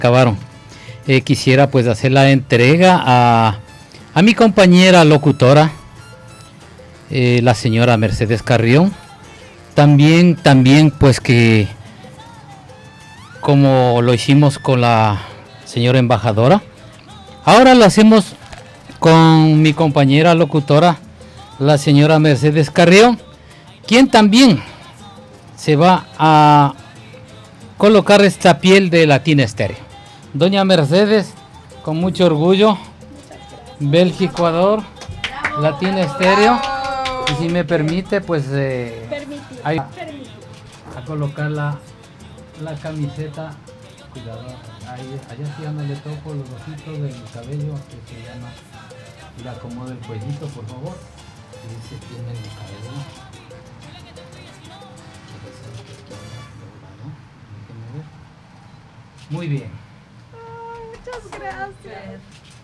acabaron. Quisiera pues hacer la entrega a mi compañera locutora, la señora Mercedes Carrión. También pues que como lo hicimos con la señora embajadora, ahora lo hacemos con mi compañera locutora, la señora Mercedes Carrión, quien también se va a colocar esta piel de Latina Estéreo. Doña Mercedes, con mucho orgullo, Bélgica, Ecuador, Latina Estéreo, y si me permite, pues a colocar la camiseta. Cuidado, allá sí ya no le toco los ojitos del cabello, que se llama, y le acomodo el cuellito, por favor, y dice tiene el cabello. Muy bien. Muchas gracias.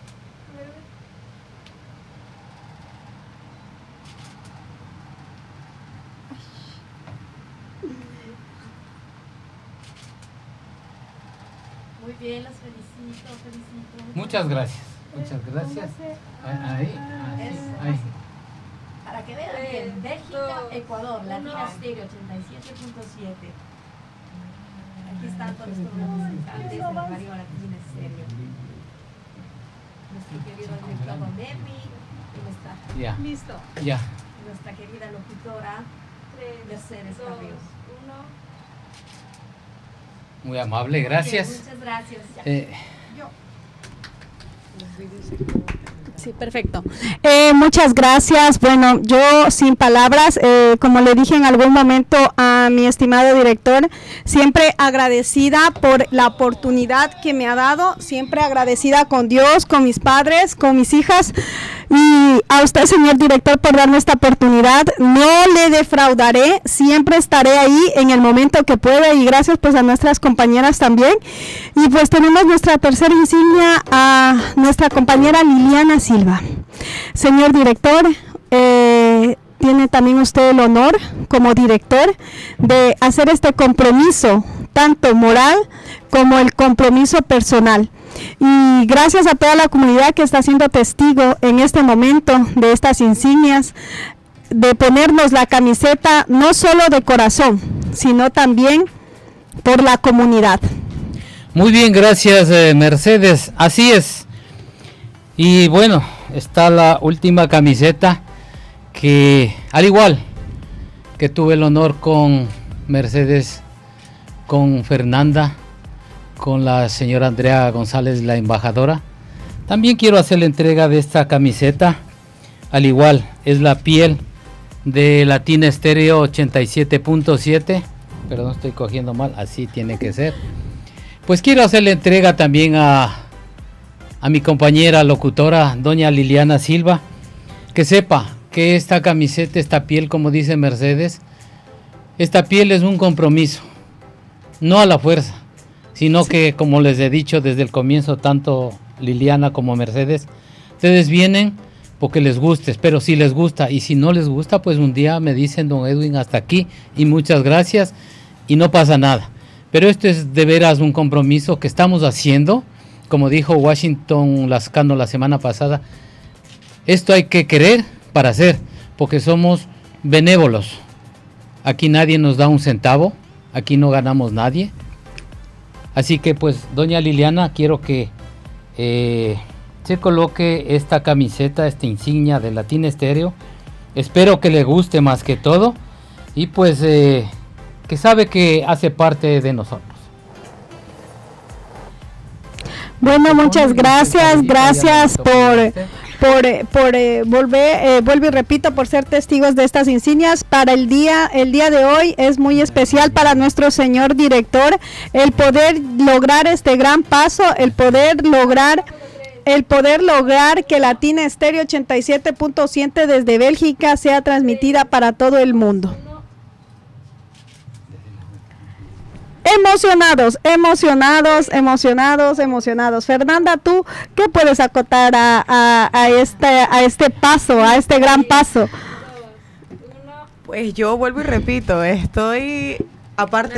Muy bien, los felicito. Muchas gracias. Ahí. Para que vean que en Bélgica, Ecuador, Latina Estéreo 87.7. Aquí están todos los representantes de Radio Latina Estéreo. Nuestro querido director Don Demi, nuestra querida locutora Mercedes Carrión. Muy amable, gracias. Muchas gracias. Sí, perfecto. Muchas gracias. Bueno, yo sin palabras, como le dije en algún momento a mi estimado director, siempre agradecida por la oportunidad que me ha dado, siempre agradecida con Dios, con mis padres, con mis hijas y a usted, señor director, por darme esta oportunidad. No le defraudaré, siempre estaré ahí en el momento que pueda y gracias pues a nuestras compañeras también. Y pues tenemos nuestra tercera insignia a nuestra compañera Liliana Silva. Señor director, tiene también usted el honor como director de hacer este compromiso, tanto moral como el compromiso personal. Y gracias a toda la comunidad que está siendo testigo en este momento de estas insignias, de ponernos la camiseta no solo de corazón, sino también por la comunidad. Muy bien, gracias Mercedes, así es. Y bueno, está la última camiseta que, al igual que tuve el honor con Mercedes, con Fernanda, con la señora Andrea González, la embajadora, también quiero hacer la entrega de esta camiseta. Al igual, es la piel de Latina Estéreo 87.7, perdón, estoy cogiendo mal, así tiene que ser. Pues quiero hacer la entrega también a mi compañera locutora, doña Liliana Silva, que sepa que esta camiseta, esta piel, como dice Mercedes, esta piel es un compromiso, no a la fuerza, sino que, como les he dicho desde el comienzo, tanto Liliana como Mercedes, ustedes vienen porque les guste, pero si les gusta, y si no les gusta, pues un día me dicen, don Edwin, hasta aquí, y muchas gracias, y no pasa nada. Pero esto es de veras un compromiso que estamos haciendo, como dijo Washington Lascano la semana pasada, esto hay que querer para hacer, porque somos benévolos. Aquí nadie nos da un centavo, aquí no ganamos nadie. Así que pues, doña Liliana, quiero que se coloque esta camiseta, esta insignia de Latina Estéreo. Espero que le guste más que todo y pues que sabe que hace parte de nosotros. Bueno, muchas gracias por vuelvo y repito, por ser testigos de estas insignias. Para el día de hoy es muy especial para nuestro señor director el poder lograr este gran paso, el poder lograr que Latina Estéreo 87.7 desde Bélgica sea transmitida para todo el mundo. Emocionados. Fernanda, ¿tú qué puedes acotar a este paso, a este gran paso? Pues yo vuelvo y repito, estoy, aparte